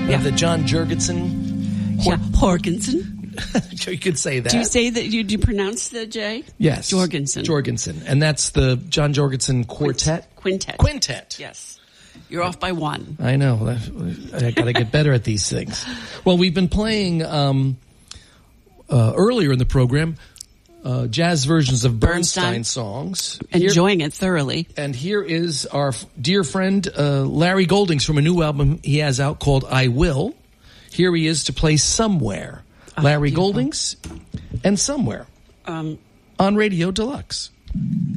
of the John Jorgensen. Jorgensen. You could say that. Do you say that? Do you pronounce the J? Yes. Jorgensen. And that's the John Jorgensen Quartet? Quintet. Yes. You're off by one. I know. I got to get better at these things. Well, we've been playing earlier in the program jazz versions of Bernstein songs. Enjoying it thoroughly. And here is our dear friend Larry Goldings from a new album he has out called I Will. Here he is to play Somewhere. Larry Goldings and Somewhere on Radio Deluxe.